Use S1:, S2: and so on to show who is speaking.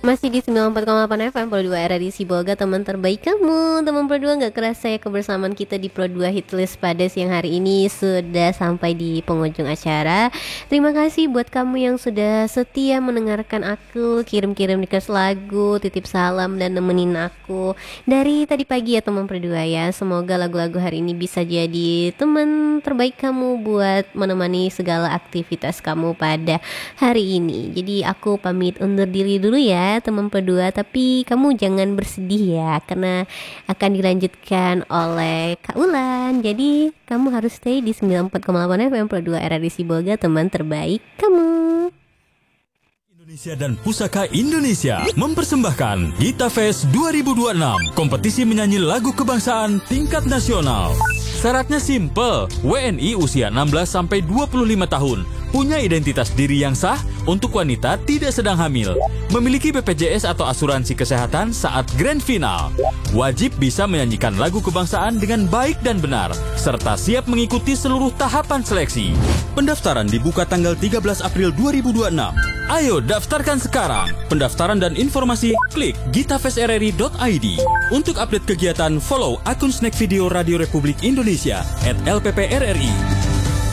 S1: Masih di 94,8 FM Pro 2 RRI Sibolga, teman terbaik kamu. Teman Pro 2, gak kerasa ya kebersamaan kita di Pro 2 Hitlist pada siang hari ini sudah sampai di penghujung acara. Terima kasih buat kamu yang sudah setia mendengarkan aku, kirim-kirim request lagu, titip salam dan nemenin aku dari tadi pagi ya teman Pro 2 ya. Semoga lagu-lagu hari ini bisa jadi teman terbaik kamu buat menemani segala aktivitas kamu pada hari ini. Jadi aku pamit undur diri dulu ya teman Pro 2, tapi kamu jangan bersedih ya karena akan dilanjutkan oleh Kak Ulan. Jadi kamu harus stay di 94,8 FM Pro 2 RRI Sibolga, teman terbaik kamu.
S2: Indonesia dan Pusaka Indonesia mempersembahkan Gita Fest 2026, kompetisi menyanyi lagu kebangsaan tingkat nasional. Syaratnya simple, WNI usia 16-25 tahun, punya identitas diri yang sah, untuk wanita tidak sedang hamil, memiliki BPJS atau asuransi kesehatan saat grand final, wajib bisa menyanyikan lagu kebangsaan dengan baik dan benar, serta siap mengikuti seluruh tahapan seleksi. Pendaftaran dibuka tanggal 13 April 2026. Ayo daftarkan sekarang. Pendaftaran dan informasi klik gitafestrri.id. Untuk update kegiatan, follow akun Snack Video Radio Republik Indonesia @LPPRRI.